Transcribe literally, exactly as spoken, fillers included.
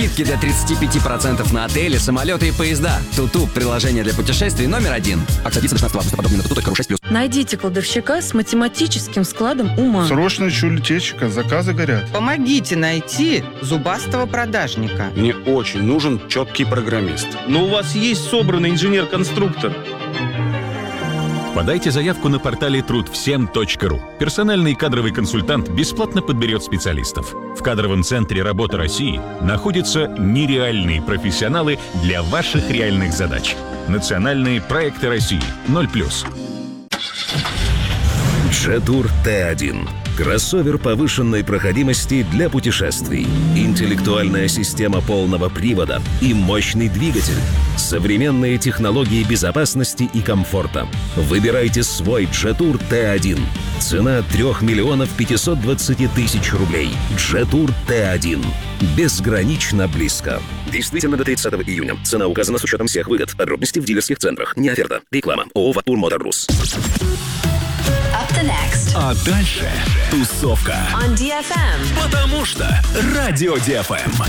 Скидки до тридцать пять процентов на отели, самолеты и поезда. Туту – приложение для путешествий номер один. Акция длится до шестнадцатого августа. Подробнее на туту точка ру шесть плюс. Найдите кладовщика с математическим складом ума. Срочно ищу летчика, заказы горят. Помогите найти зубастого продажника. Мне очень нужен четкий программист. Но у вас есть собранный инженер-конструктор. Подайте заявку на портале труд всем точка ру. Персональный кадровый консультант бесплатно подберет специалистов. В кадровом центре «Работа России» находятся нереальные профессионалы для ваших реальных задач. Национальные проекты России. ноль плюс. Jetour тэ один. Кроссовер повышенной проходимости для путешествий. Интеллектуальная система полного привода и мощный двигатель. Современные технологии безопасности и комфорта. Выбирайте свой Jetour тэ один. Цена трех миллионов пятьсот двадцать тысяч рублей. Jetour тэ один. Безгранично близко. Действительно до тридцатого июня. Цена указана с учетом всех выгод. Подробности в дилерских центрах. Не оферта. Реклама. ООО «Ватур Моторрус». А дальше тусовка. On ди эф эм. Потому что Радио ди эф эм.